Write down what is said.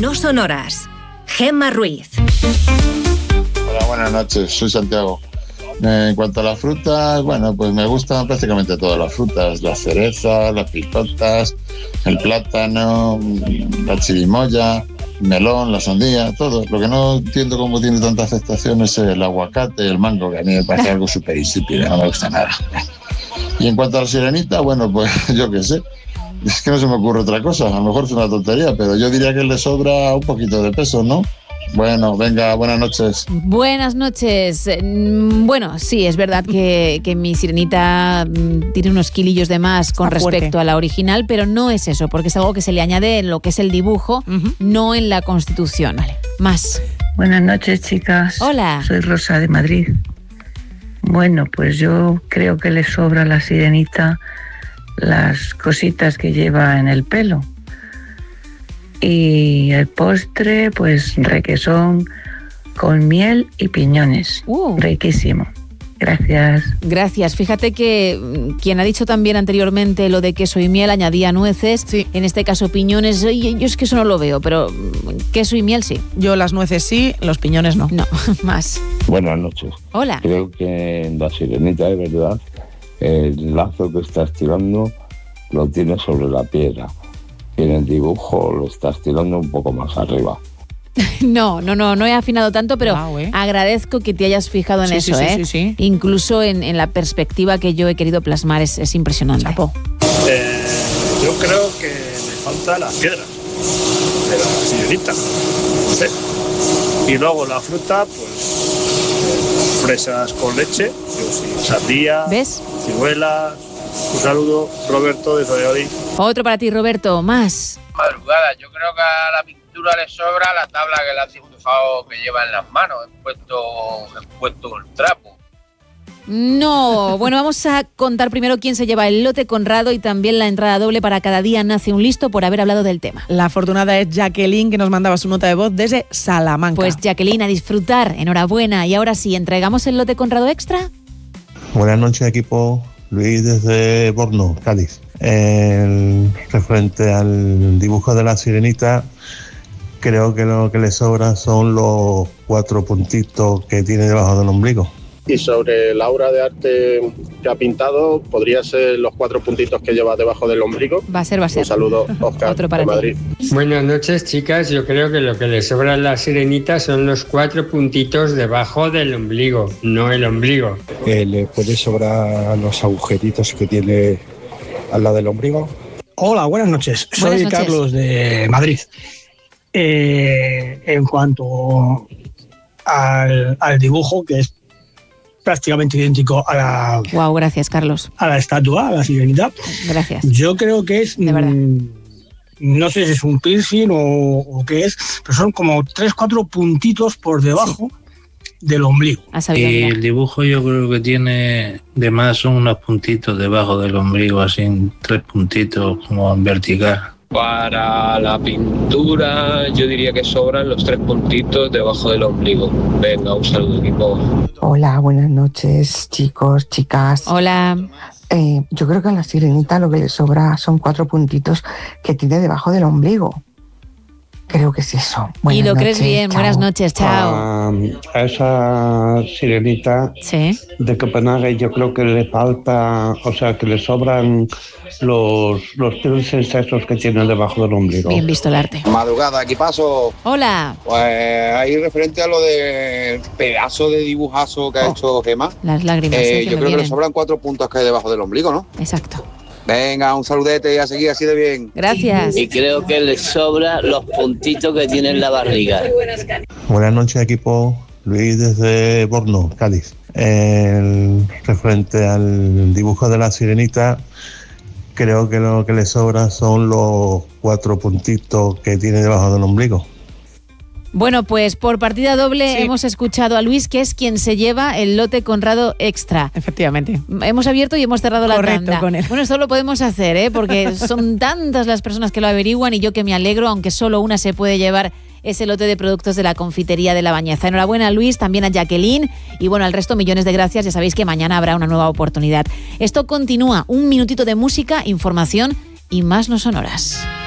No Sonoras. Gemma Ruiz. Hola, buenas noches, soy Santiago. En cuanto a las frutas, bueno, pues me gustan prácticamente todas las frutas, las cerezas, las picotas, el plátano, la chirimoya, el melón, la sandía, todo. Lo que no entiendo cómo tiene tanta aceptación es el aguacate, el mango, que a mí me parece algo súper insípido, no me gusta nada. Y en cuanto a la sirenita, bueno, pues yo qué sé, es que no se me ocurre otra cosa, a lo mejor es una tontería, pero yo diría que le sobra un poquito de peso, ¿no? Bueno, venga, buenas noches. Buenas noches. Bueno, sí, es verdad que mi sirenita tiene unos kilillos de más con respecto a la original, pero no es eso, porque es algo que se le añade en lo que es el dibujo, no en la constitución. Vale. Más. Buenas noches, chicas. Hola. Soy Rosa de Madrid. Bueno, pues yo creo que le sobra a la sirenita las cositas que lleva en el pelo. Y el postre, pues requesón con miel y piñones. Riquísimo. Gracias. Gracias. Fíjate que quien ha dicho también anteriormente lo de queso y miel añadía nueces, sí. En este caso piñones. Yo es que eso no lo veo, pero queso y miel sí. Yo las nueces sí, los piñones no. No, más. Buenas noches. Hola. Creo que en la sirenita, de verdad, el lazo que estás tirando lo tienes sobre la piedra. Y en el dibujo lo estás tirando un poco más arriba. No he afinado tanto, pero agradezco que te hayas fijado en eso, Sí. Incluso en la perspectiva que yo he querido plasmar, es impresionante. Chapo. Yo creo que me falta la piedra de la sirenita. Sí. Y luego la fruta, pues fresas con leche, sandía, ¿ves? ciruelas. Un saludo, Roberto de Valladolid. Otro para ti, Roberto, más. Madrugada, yo creo que a la pintura le sobra la tabla que le ha dibujado que lleva en las manos, he puesto un trapo. No, bueno, vamos a contar primero quién se lleva el lote Conrado y también la entrada doble para Cada día nace un listo por haber hablado del tema. La afortunada es Jacqueline, que nos mandaba su nota de voz desde Salamanca. Pues Jacqueline, a disfrutar, enhorabuena. Y ahora sí, ¿entregamos el lote Conrado extra? Buenas noches, equipo. Luis desde Borno, Cádiz. Referente al dibujo de la sirenita, creo que lo que le sobra son los 4 puntitos que tiene debajo del ombligo. Y sobre la obra de arte que ha pintado, podría ser los 4 puntitos que lleva debajo del ombligo. Va a ser. Un saludo, Oscar, de Madrid. Buenas noches, chicas. Yo creo que lo que le sobra a la sirenita son los 4 puntitos debajo del ombligo, no el ombligo. Le puede sobrar los agujeritos que tiene al lado del ombligo. Hola, buenas noches. Soy Carlos de Madrid. En cuanto al dibujo, que es prácticamente idéntico a la... Wow, gracias, Carlos. A la estatua, a la sirenita. Gracias. Yo creo que es... De verdad. No sé si es un piercing o qué es, pero son como 3-4 puntitos por debajo del ombligo. Y el dibujo yo creo que tiene de más son unos puntitos debajo del ombligo, así 3 puntitos como en vertical. Para la pintura yo diría que sobran los 3 puntitos debajo del ombligo. Venga, un saludo, equipo. Hola, buenas noches, chicos, chicas. Hola. Yo creo que a la sirenita lo que le sobra son 4 puntitos que tiene debajo del ombligo. Creo que es eso. Buenas noches, crees bien. Chao. Buenas noches, chao. A esa sirenita de Copenhague yo creo que le falta, o sea, que le sobran los trilces esos que tiene debajo del ombligo. Bien visto el arte. Madrugada, aquí paso. Hola. Pues ahí referente a lo del pedazo de dibujazo que ha hecho Gemma. Las lágrimas. Yo creo que le sobran 4 puntos que hay debajo del ombligo, ¿no? Exacto. Venga, un saludete y a seguir así de bien. Gracias. Y creo que le sobra los puntitos que tiene en la barriga. Buenas noches, equipo. Luis desde Borno, Cádiz. Referente al dibujo de la sirenita, creo que lo que le sobra son los 4 puntitos que tiene debajo del ombligo. Bueno, pues por partida doble hemos escuchado a Luis, que es quien se lleva el lote Conrado extra. Efectivamente. Hemos abierto y hemos cerrado la tanda. Con él. Bueno, esto lo podemos hacer, porque son tantas las personas que lo averiguan y yo que me alegro, aunque solo una se puede llevar ese lote de productos de la confitería de La Bañeza. Enhorabuena, Luis, también a Jacqueline y bueno, al resto millones de gracias. Ya sabéis que mañana habrá una nueva oportunidad. Esto continúa, un minutito de música, información y más no sonoras.